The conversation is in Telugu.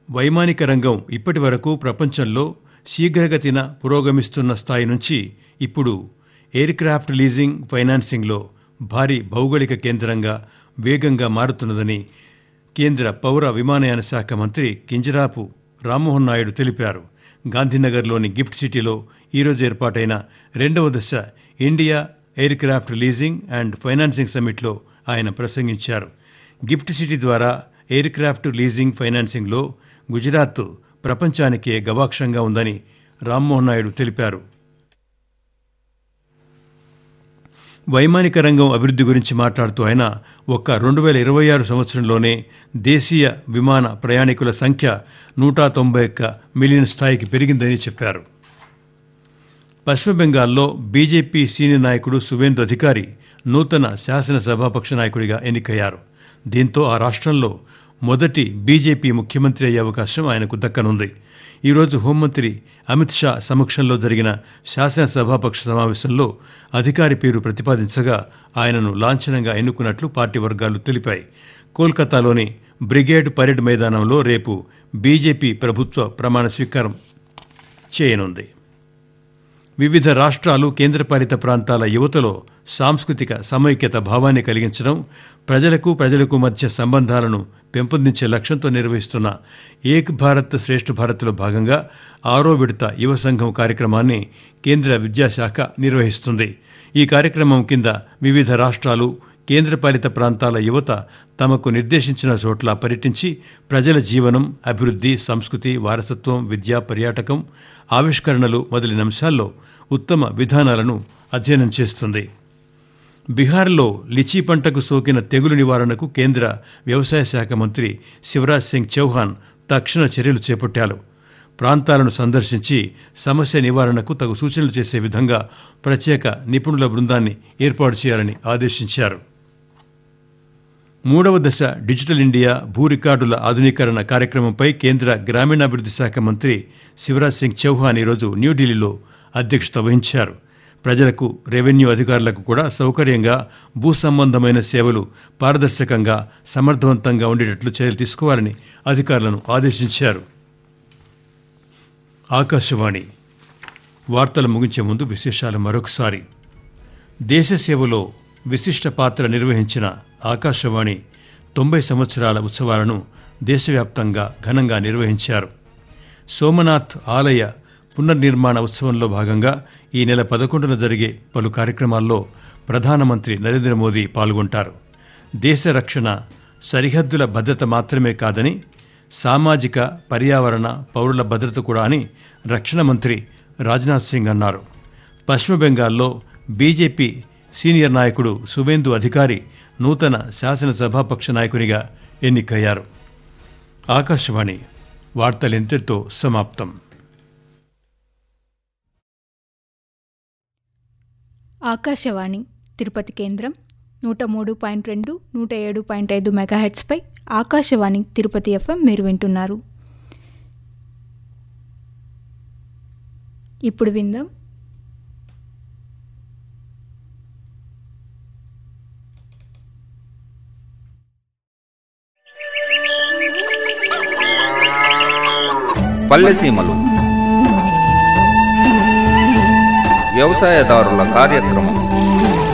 వైమానిక రంగం ఇప్పటి వరకు ప్రపంచంలో శీఘ్రగతిన పురోగమిస్తున్న స్థాయి నుంచి ఇప్పుడు ఎయిర్ క్రాఫ్ట్ లీజింగ్ ఫైనాన్సింగ్లో భారీ భౌగోళిక కేంద్రంగా వేగంగా మారుతున్నదని కేంద్ర పౌర విమానయాన శాఖ మంత్రి కింజరాపు రామ్మోహన్ నాయుడు తెలిపారు. గాంధీనగర్లోని గిఫ్ట్ సిటీలో ఈరోజు ఏర్పాటైన 2వ దశ India air craft leasing and financing సమ్మిట్లో ఆయన ప్రసంగించారు. గిఫ్ట్ సిటీ ద్వారా ఎయిర్ క్రాఫ్ట్ లీజింగ్ ఫైనాన్సింగ్లో గుజరాత్ ప్రపంచానికే గవాక్షంగా ఉందని రామ్మోహన్ నాయుడు తెలిపారు. వైమానిక రంగం అభివృద్ధి గురించి మాట్లాడుతూ ఆయన ఒక్క 2026 సంవత్సరంలోనే దేశీయ విమాన ప్రయాణికుల సంఖ్య 191 మిలియన్ స్థాయికి పెరిగిందని చెప్పారు. పశ్చిమ బెంగాల్లో బీజేపీ సీనియర్ నాయకుడు సువేందు అధికారి నూతన శాసనసభాపక్ష నాయకుడిగా ఎన్నికయ్యారు. దీంతో ఆ రాష్ట్రంలో మొదటి బీజేపీ ముఖ్యమంత్రి అయ్యే అవకాశం ఆయనకు దక్కనుంది. ఈరోజు హోంమంత్రి అమిత్ షా సమక్షంలో జరిగిన శాసనసభాపక్ష సమావేశంలో అధికారి పేరు ప్రతిపాదించగా ఆయనను లాంఛనంగా ఎన్నుకున్నట్లు పార్టీ వర్గాలు తెలిపాయి. కోల్కతాలోని బ్రిగేడ్ పరేడ్ మైదానంలో రేపు బీజేపీ ప్రభుత్వ ప్రమాణ స్వీకారం చేయనుంది. వివిధ రాష్ట్రాలు కేంద్రపాలిత ప్రాంతాల యువతలో సాంస్కృతిక సమైక్యత భావాన్ని కలిగించడం, ప్రజలకు మధ్య సంబంధాలను పెంపొందించే లక్ష్యంతో నిర్వహిస్తున్న ఏక్ భారత్ శ్రేష్ఠ భారత్లో భాగంగా 6వ విడత యువ సంఘం కార్యక్రమాన్ని కేంద్ర విద్యాశాఖ నిర్వహిస్తుంది. ఈ కార్యక్రమం కింద వివిధ రాష్ట్రాలు, కేంద్రపాలిత ప్రాంతాల యువత తమకు నిర్దేశించిన చోట్ల పర్యటించి ప్రజల జీవనం, అభివృద్ధి, సంస్కృతి, వారసత్వం, విద్య, పర్యాటకం, ఆవిష్కరణలు మొదలైన అంశాల్లో ఉత్తమ విధానాలను అధ్యయనం చేస్తుంది. బీహార్లో లిచీ పంటకు సోకిన తెగులు నివారణకు కేంద్ర వ్యవసాయ శాఖ మంత్రి శివరాజ్ సింగ్ చౌహాన్ తక్షణ చర్యలు చేపట్టారు. ప్రాంతాలను సందర్శించి సమస్య నివారణకు తగు సూచనలు చేసే విధంగా ప్రత్యేక నిపుణుల బృందాన్ని ఏర్పాటు చేయాలని ఆదేశించారు. 3వ దశ డిజిటల్ ఇండియా భూ రికార్డుల ఆధునీకరణ కార్యక్రమంపై కేంద్ర గ్రామీణాభివృద్ధి శాఖ మంత్రి శివరాజ్ సింగ్ చౌహాన్ ఈరోజు న్యూఢిల్లీలో అధ్యక్షత వహించారు. ప్రజలకు, రెవెన్యూ అధికారులకు కూడా సౌకర్యంగా భూ సంబంధమైన సేవలు పారదర్శకంగా, సమర్థవంతంగా ఉండేటట్లు చర్యలు తీసుకోవాలని అధికారులను ఆదేశించారు. ఆకాశవాణి వార్తలు ముగించే ముందు విశేషాలు మరొకసారి. దేశ సేవలో విశిష్ట పాత్ర నిర్వహించిన ఆకాశవాణి 90 సంవత్సరాల ఉత్సవాలను దేశవ్యాప్తంగా ఘనంగా నిర్వహించారు. సోమనాథ్ ఆలయ పునర్నిర్మాణ ఉత్సవంలో భాగంగా ఈ నెల 11న జరిగే పలు కార్యక్రమాల్లో ప్రధానమంత్రి నరేంద్ర మోదీ పాల్గొంటారు. దేశ రక్షణ సరిహద్దుల భద్రత మాత్రమే కాదని సామాజిక, పర్యావరణ, పౌరుల భద్రత కూడా అని రక్షణ మంత్రి రాజ్నాథ్ సింగ్ అన్నారు. పశ్చిమ బెంగాల్లో బీజేపీ సీనియర్ నాయకుడు సువేందు అధికారి నూతన శాసనసభాపక్ష నాయకునిగా ఎన్నికయ్యారు. ఆకాశవాణి వార్తలింతటితో సమాప్తం. ఆకాశవాణి తిరుపతి కేంద్రం 103.2, 107.5 మెగాహెర్ట్స్పై ఆకాశవాణి తిరుపతి ఎఫ్ఎం మీరు వింటున్నారు. ఇప్పుడు విందాం పల్లెసీమలు వ్యవసాయదారుల కార్యక్రమం.